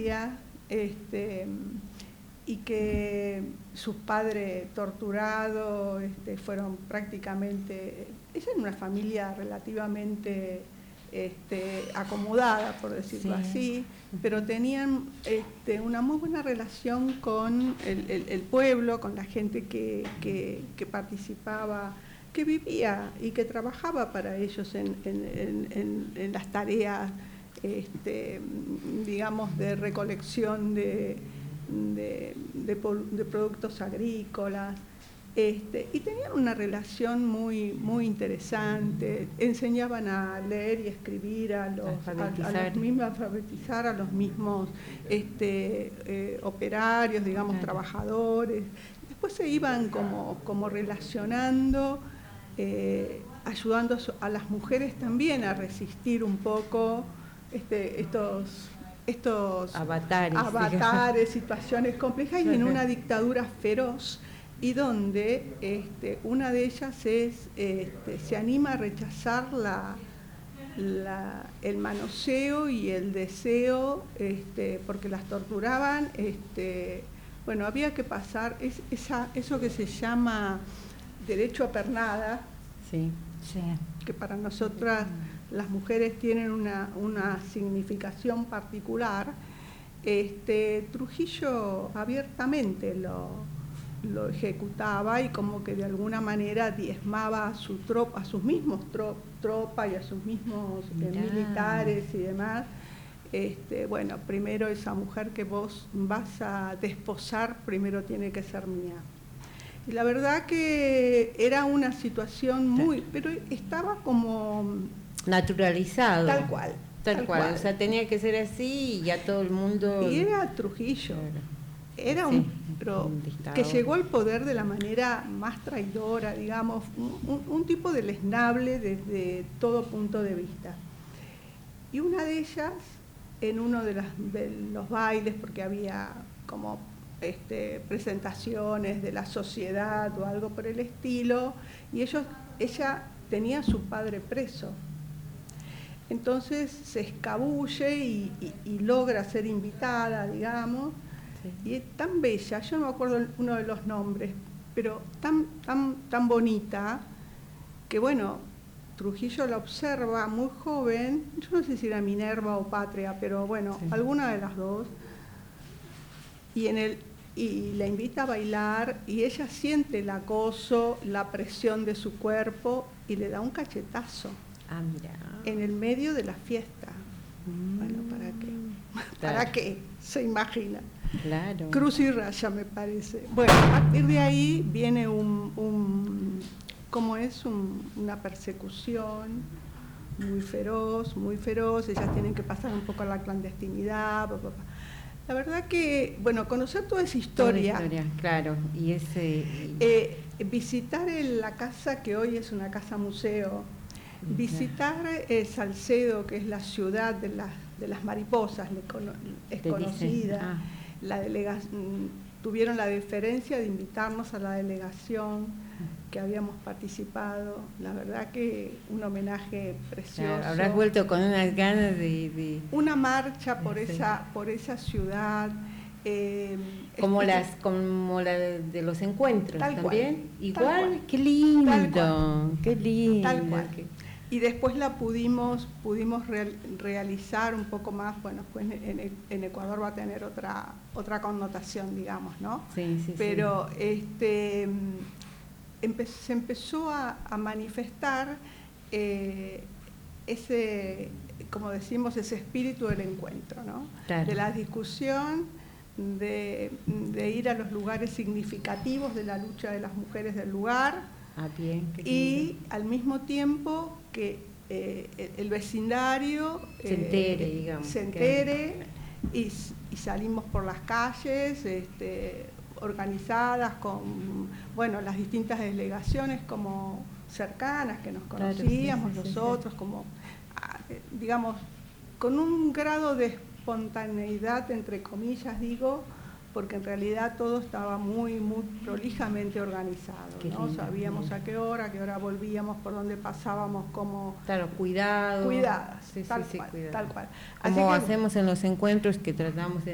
familia, y que sus padres torturados fueron prácticamente... Ella era una familia relativamente acomodada, por decirlo así, pero tenían una muy buena relación con el pueblo, con la gente que participaba, que vivía y que trabajaba para ellos en las tareas, digamos, de recolección de productos agrícolas, y tenían una relación muy, muy interesante. Enseñaban a leer y escribir alfabetizar a los mismos operarios, digamos, trabajadores. Después se iban como relacionando, ayudando a las mujeres también a resistir un poco estos avatares, situaciones complejas, y en una dictadura feroz, y donde una de ellas se anima a rechazar el manoseo y el deseo, porque las torturaban. Bueno, había que pasar eso que se llama derecho a pernada, que para nosotras las mujeres tienen una significación particular. Trujillo abiertamente lo ejecutaba, y como que de alguna manera diezmaba a sus mismos tropas y a sus mismos militares y demás. Bueno, primero esa mujer que vos vas a desposar, primero tiene que ser mía. Y la verdad que era una situación muy... pero estaba como... naturalizado. Tal cual. Tal cual. O sea, tenía que ser así y ya todo el mundo... Y era Trujillo. Era un que llegó al poder de la manera más traidora, digamos, un tipo deleznable desde todo punto de vista. Y una de ellas, en uno de los bailes, porque había como presentaciones de la sociedad o algo por el estilo, y ella tenía a su padre preso. Entonces se escabulle y logra ser invitada, digamos. Y es tan bella, yo no me acuerdo uno de los nombres, pero tan bonita, que bueno, Trujillo la observa muy joven, yo no sé si era Minerva o Patria, pero bueno, alguna de las dos, y la invita a bailar, y ella siente el acoso, la presión de su cuerpo, y le da un cachetazo. Mira. En el medio de la fiesta. Bueno, ¿para qué? ¿Para qué? Se imagina. Claro. Cruz y raya, me parece. Bueno, a partir de ahí viene una persecución muy feroz, ellas tienen que pasar un poco a la clandestinidad, La verdad que, bueno, conocer toda esa historia. Claro, y visitar la casa que hoy es una casa museo, visitar Salcedo, que es la ciudad de las mariposas, es conocida. Tuvieron la deferencia de invitarnos a la delegación que habíamos participado. La verdad que un homenaje precioso. Claro, habrás vuelto con unas ganas de... Una marcha por esa ciudad. Como la de los encuentros también. Igual, qué lindo, qué lindo. Tal cual. Y después la pudimos realizar un poco más, bueno, pues en Ecuador va a tener otra connotación, digamos, ¿no? Pero se empezó a manifestar como decimos, ese espíritu del encuentro, ¿no? Claro. De la discusión, de ir a los lugares significativos de la lucha de las mujeres del lugar. Bien, y al mismo tiempo que el vecindario se entere y salimos por las calles organizadas con las distintas delegaciones como cercanas que nos conocíamos, nosotros como digamos con un grado de espontaneidad, entre comillas digo, porque en realidad todo estaba muy, muy prolijamente organizado, ¿no? Sabíamos a qué hora volvíamos, por dónde pasábamos, cómo... Claro, cuidadas, tal cual. Como hacemos en los encuentros, que tratamos de